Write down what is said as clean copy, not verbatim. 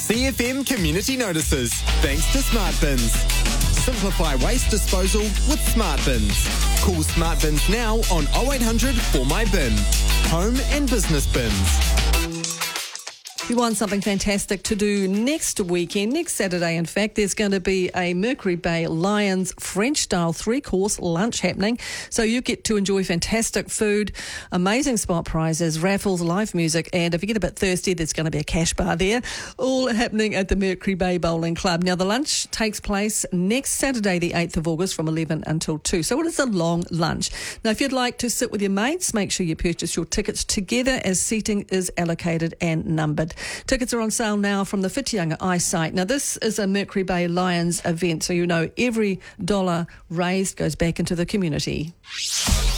CFM Community Notices, thanks to Smart Bins. Simplify waste disposal with Smart Bins. Call Smart Bins now on 0800 For My Bin. Home and business bins. If you want something fantastic to do next weekend, next Saturday, in fact, there's going to be a Mercury Bay Lions French-style 3-course lunch happening. So you get to enjoy fantastic food, amazing spot prizes, raffles, live music, and if you get a bit thirsty, there's going to be a cash bar there, all happening at the Mercury Bay Bowling Club. Now, the lunch takes place next Saturday, the 8th of August, from 11 until 2. So it is a long lunch. Now, if you'd like to sit with your mates, make sure you purchase your tickets together as seating is allocated and numbered. Tickets are on sale now from the Whitianga iSite. Now, this is a Mercury Bay Lions event, so you know every dollar raised goes back into the community.